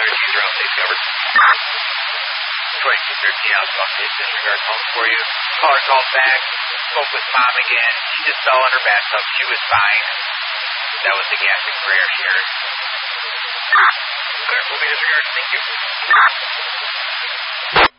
13, ground safety, over. 2213, Alpha, disregard calls for you. Caller called back, spoke with Mom again. She just fell in her bathtub. She was fine. That was the gas and career she heard. Clear, we'll be disregarded. Thank you.